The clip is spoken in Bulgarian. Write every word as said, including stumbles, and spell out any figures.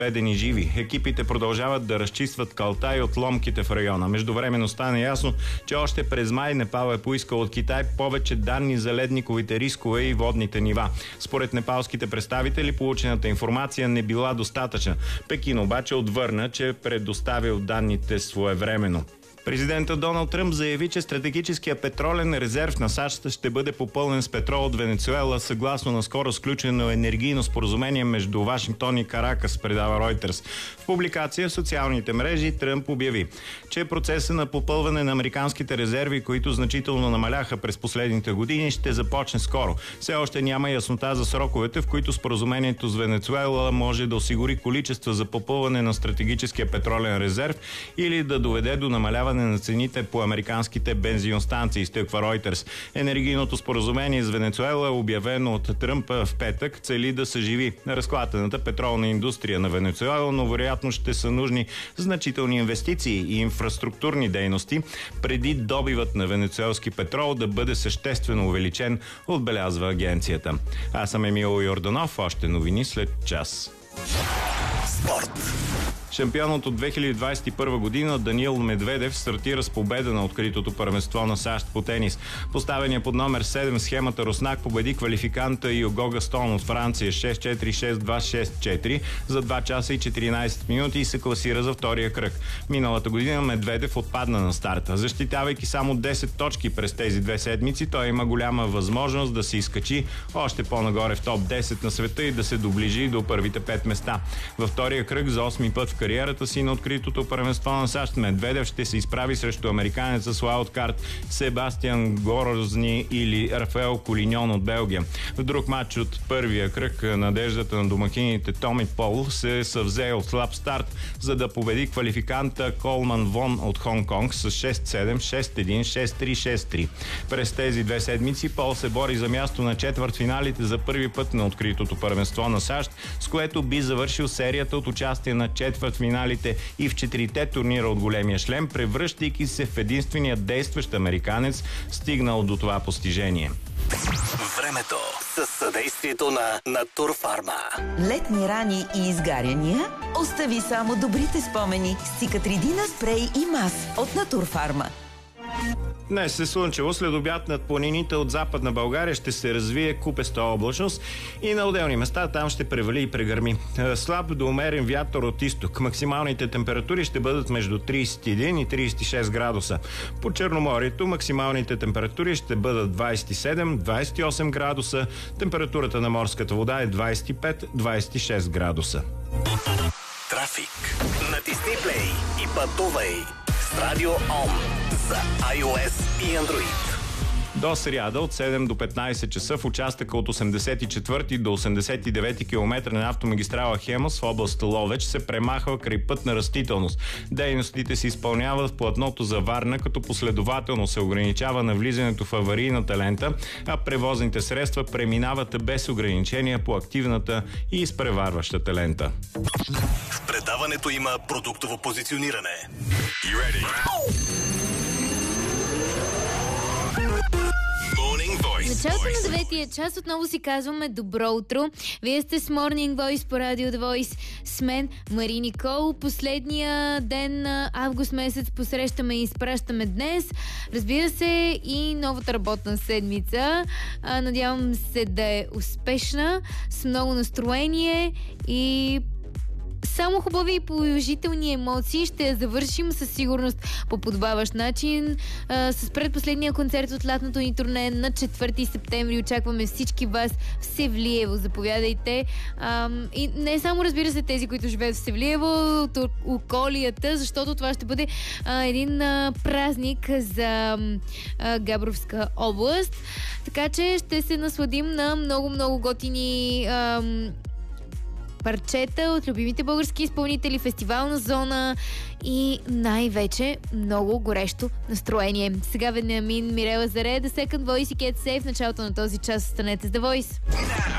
разпедени живи. Екипите продължават да разчистват калта и отломките в района. Междувременно стана ясно, че още през май Непал е поискал от Китай повече данни за ледниковите рискове и водните нива. Според непалските представители, получената информация не била достатъчна. Пекин обаче отвърна, че е предоставил данните своевременно. Президентът Доналд Тръмп заяви, че стратегическия петролен резерв на САЩ ще бъде попълнен с петрол от Венецуела, съгласно наскоро сключено енергийно споразумение между Вашингтон и Каракас, предава Ройтерс. В публикация в социалните мрежи Тръмп обяви, че процесът на попълване на американските резерви, които значително намаляха през последните години, ще започне скоро. Все още няма яснота за сроковете, в които споразумението с Венецуела може да осигури количества за попълване на стратегическия петролен резерв или да доведе до намаляване на цените по американските бензиностанции, изтъква Ройтерс. Енергийното споразумение с Венецуела, обявено от Тръмп в петък, цели да съживи разклатената петролна индустрия на Венецуела, но вероятно ще са нужни значителни инвестиции и инфраструктурни дейности преди добивът на венецуелски петрол да бъде съществено увеличен, отбелязва агенцията. Аз съм Емил Йорданов, още новини след час. Спорт. Шампионът от две хиляди двадесет и първа година Даниил Медведев стартира с победа на откритото първенство на САЩ по тенис. Поставения под номер седем в схемата Руснак победи квалификанта Юго Гастон от Франция шест четири, шест два, шест четири за два часа и четиринадесет минути и се класира за втория кръг. Миналата година Медведев отпадна на старта. Защитавайки само десет точки през тези две седмици, той има голяма възможност да се изкачи още по-нагоре в топ десет на света и да се доближи до първите пет места. Във втория кръг за осми път в кариерата си на откритото първенство на САЩ Медведев ще се изправи срещу американеца с уайлдкарт Себастиан Горозни или Рафаел Колиньон от Белгия. В друг матч от първия кръг надеждата на домакините Томи Пол се съвзе от слаб старт, за да победи квалификанта Колман Вон от Хонг-Конг с шест седем, шест един, шест три, шест три. През тези две седмици Пол се бори за място на четвъртфиналите за първи път на откритото първенство на САЩ, с което би завършил серията от участие на четвърт финалите и в четирите турнира от големия шлем, превръщайки се в единствения действащ американец, стигнал до това постижение. Времето със съдействието на Натурфарма. Летни рани и изгаряния? Остави само добрите спомени с Циcatrидина спрей и мас от Натурфарма. Днес е слънчево, след обяд над планините от Западна България ще се развие купеста облачност и на отделни места там ще превали и прегърми. Слаб до умерен вятър от изток. Максималните температури ще бъдат между тридесет и един и тридесет и шест градуса. По Черноморието максималните температури ще бъдат двадесет и седем до двадесет и осем градуса. Температурата на морската вода е двадесет и пет до двадесет и шест градуса. Трафик. Натисни плей и пътувай с Радио Ом за iOS и Android. До сряда от седем до петнадесет часа в участъка от осемдесет и четвърти до осемдесет и девети километра на автомагистрала Хемус в област Ловеч се премахва крайпътна растителност. Дейностите се изпълняват в платното за Варна, като последователно се ограничава навлизането в аварийната лента, а превозните средства преминават без ограничения по активната и изпреварващата лента. В предаването има продуктово позициониране. Началото на деветия час отново си казваме добро утро. Вие сте с Morning Voice по Radio The Voice с мен, Мари Никол. Последния ден на август месец посрещаме и изпращаме днес. Разбира се, и новата работна седмица. Надявам се да е успешна, с много настроение и само хубави и положителни емоции. Ще я завършим със сигурност по подобаващ начин а, с предпоследния концерт от лятното ни турне на четвърти септември. Очакваме всички вас в Севлиево. Заповядайте. А, и не само, разбира се, тези, които живеят в Севлиево, от околията, защото това ще бъде а, един а, празник за а, Габровска област. Така че ще се насладим на много-много готини а, парчета от любимите български изпълнители, фестивална зона и най-вече много горещо настроение. Сега Вениамин, Мирела Заре, The Second Voice и Get Safe. В началото на този час останете с The Voice.